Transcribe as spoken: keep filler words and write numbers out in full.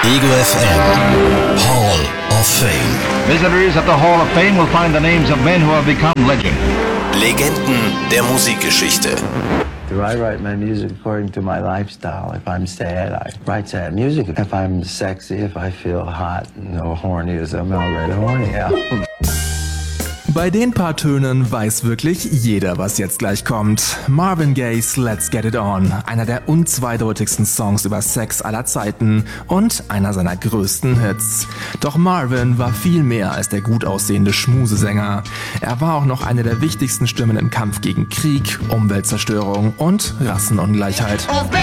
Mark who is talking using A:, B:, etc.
A: Ego F M Hall of Fame.
B: Visitors at the Hall of Fame will find the names of men who have become legend.
A: Legenden der Musikgeschichte.
C: Do I write my music according to my lifestyle? If I'm sad, I write sad music. If I'm sexy, if I feel hot and no horny, I'm already horny. Yeah.
D: Bei den paar Tönen weiß wirklich jeder, was jetzt gleich kommt. Marvin Gaye's Let's Get It On, einer der unzweideutigsten Songs über Sex aller Zeiten und einer seiner größten Hits. Doch Marvin war viel mehr als der gut aussehende Schmusesänger. Er war auch noch eine der wichtigsten Stimmen im Kampf gegen Krieg, Umweltzerstörung und Rassenungleichheit.